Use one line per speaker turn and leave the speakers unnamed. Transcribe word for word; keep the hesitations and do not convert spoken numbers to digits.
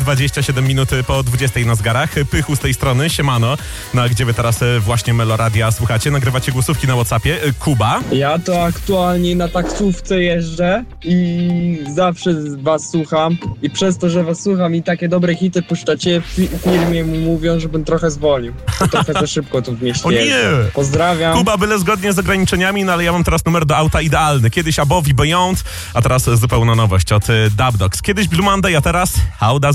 dwadzieścia siedem minut po dwudziestej na zegarach. Pychu z tej strony, siemano. No a gdzie wy teraz właśnie Meloradia słuchacie? Nagrywacie głosówki na WhatsAppie. Kuba?
Ja to aktualnie na taksówce jeżdżę i zawsze was słucham. I przez to, że was słucham i takie dobre hity puszczacie, w firmie mu mówią, żebym trochę zwolnił. Bo trochę za szybko tu w mieście
O nie!
jeżdżę. Pozdrawiam.
Kuba, byle zgodnie z ograniczeniami, no ale ja mam teraz numer do auta idealny. Kiedyś Above i Beyond, a teraz zupełna nowość od Dub Dogs. Kiedyś Blue Monday, a teraz How Does